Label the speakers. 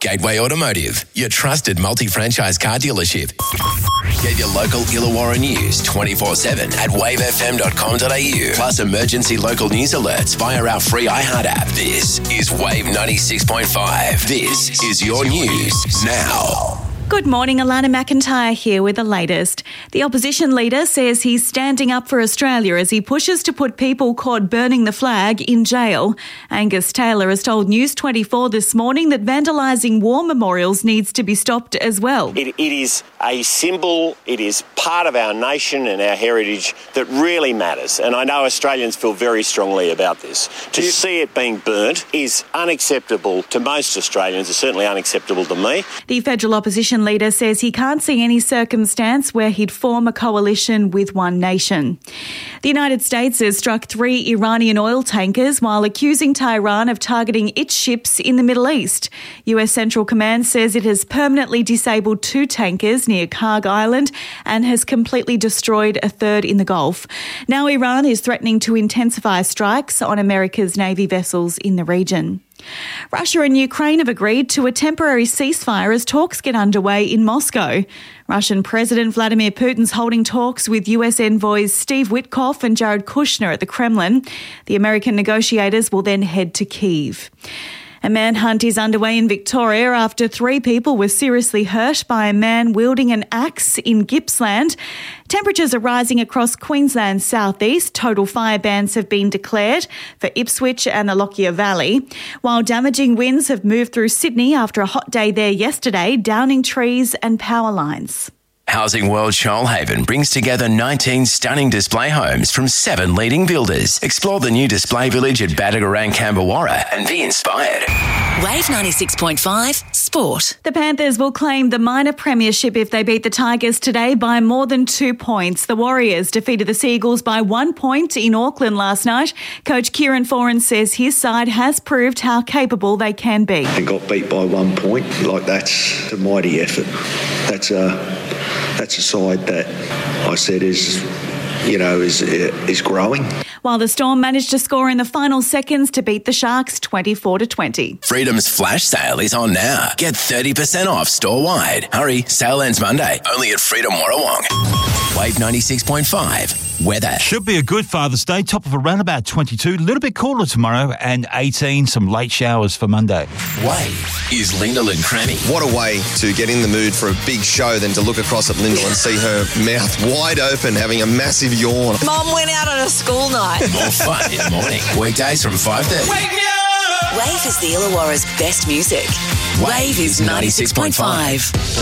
Speaker 1: Gateway Automotive, your trusted multi-franchise car dealership. Get your local Illawarra news 24/7 at wavefm.com.au. Plus emergency local news alerts via our free iHeart app. This is Wave 96.5. This is your news now.
Speaker 2: Good morning, Alana McIntyre here with the latest. The opposition leader says he's standing up for Australia as he pushes to put people caught burning the flag in jail. Angus Taylor has told News 24 this morning that vandalising war memorials needs to be stopped as well.
Speaker 3: It is a symbol, it is part of our nation and our heritage that really matters. And I know Australians feel very strongly about this. To see it being burnt is unacceptable to most Australians. It's certainly unacceptable to me.
Speaker 2: The federal opposition leader says he can't see any circumstance where he'd form a coalition with one nation. The United States has struck 3 Iranian oil tankers while accusing Tehran of targeting its ships in the Middle East. US Central Command says it has permanently disabled 2 tankers near Karg Island and has completely destroyed a third in the Gulf. Now Iran is threatening to intensify strikes on America's Navy vessels in the region. Russia and Ukraine have agreed to a temporary ceasefire as talks get underway in Moscow. Russian President Vladimir Putin's holding talks with US envoys Steve Witkoff and Jared Kushner at the Kremlin. The American negotiators will then head to Kyiv. A manhunt is underway in Victoria after 3 people were seriously hurt by a man wielding an axe in Gippsland. Temperatures are rising across Queensland's southeast. Total fire bans have been declared for Ipswich and the Lockyer Valley, while damaging winds have moved through Sydney after a hot day there yesterday, downing trees and power lines.
Speaker 1: Housing World Shoalhaven brings together 19 stunning display homes from 7 leading builders. Explore the new display village at Badagarang, Camberwarra and be inspired.
Speaker 4: Wave 96.5 Sport.
Speaker 2: The Panthers will claim the minor premiership if they beat the Tigers today by more than 2 points. The Warriors defeated the Seagulls by 1 point in Auckland last night. Coach Kieran Foran says his side has proved how capable they can be.
Speaker 5: And got beat by 1 point. That's a mighty effort. That's a side that I said is growing.
Speaker 2: While the Storm managed to score in the final seconds to beat the Sharks 24-20.
Speaker 1: Freedom's flash sale is on now. Get 30% off store-wide. Hurry, sale ends Monday. Only at Freedom Warrawong. Wave 96.5. Weather.
Speaker 6: Should be a good Father's Day. Top of around about 22. A little bit cooler tomorrow and 18. Some late showers for Monday.
Speaker 1: Wave is Lyndall and Cranny.
Speaker 7: What a way to get in the mood for a big show than to look across at Lyndall and see her mouth wide open having a massive yawn.
Speaker 4: Mum went out on a school night.
Speaker 1: More fun in the morning. Weekdays from 5:30.
Speaker 4: Wake me up! Wave is the Illawarra's best music. Wave is 96.5.